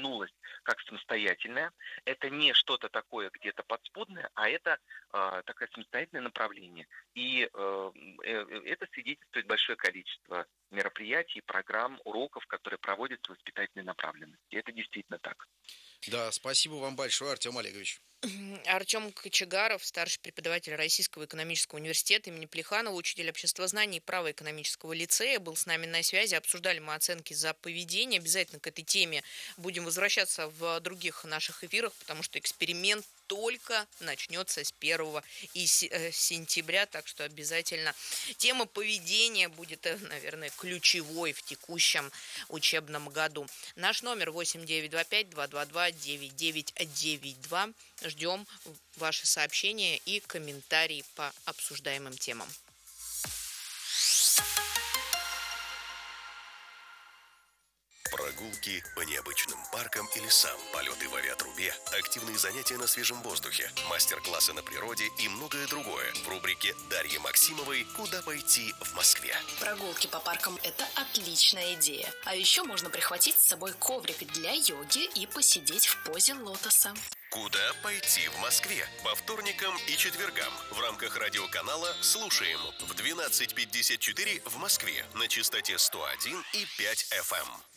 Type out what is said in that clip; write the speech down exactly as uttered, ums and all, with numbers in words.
тянулось как самостоятельное. Это не что-то такое где-то подспудное, а это э, такое самостоятельное направление. И э, э, это свидетельствует большое количество мероприятий, программ, уроков, которые проводятся в воспитательной направленности. И это действительно так. Да, спасибо вам большое, Артем Олегович. Артем Кочегаров, старший преподаватель Российского экономического университета имени Плеханова, учитель обществознаний и права экономического лицея, был с нами на связи. Обсуждали мы оценки за поведение. Обязательно к этой теме будем возвращаться в других наших эфирах, потому что эксперимент только начнется с первого сентября, так что обязательно тема поведения будет, наверное, ключевой в текущем учебном году. Наш номер восемь девять два пять два два два девять девять девять два. Ждем ваши сообщения и комментарии по обсуждаемым темам. Прогулки по необычным паркам и лесам, полеты в авиатрубе, активные занятия на свежем воздухе, мастер-классы на природе и многое другое в рубрике Дарьи Максимовой «Куда пойти в Москве». Прогулки по паркам – это отличная идея. А еще можно прихватить с собой коврик для йоги и посидеть в позе лотоса. Куда пойти в Москве? По вторникам и четвергам в рамках радиоканала «Слушаем» в двенадцать пятьдесят четыре в Москве на частоте сто один и пять эф эм.